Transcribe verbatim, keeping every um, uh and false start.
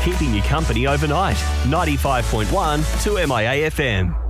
keeping you company overnight. ninety-five point one to M I A F M.